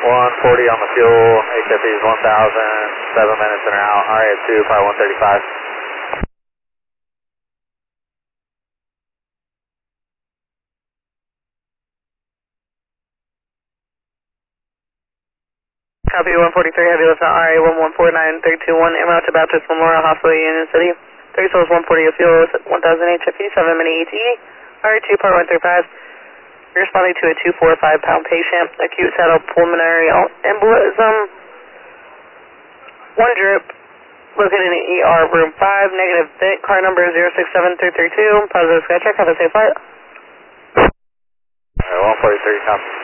140 on the fuel, HFE is 1,000, 7 minutes in or out, RA2, probably 135. Copy 143, heavy lift on RA 1149321, en route to Baptist Memorial Hospital, Union City. 3 souls 140 of fuel, 1000 HFE, 7 minute ETE, RA2, part 135. You're responding to a 245-pound patient, acute saddle pulmonary embolism, 1 drip, located in ER room 5, negative fit, car number 067332, positive sky check, have a safe flight. Alright, 143, copy.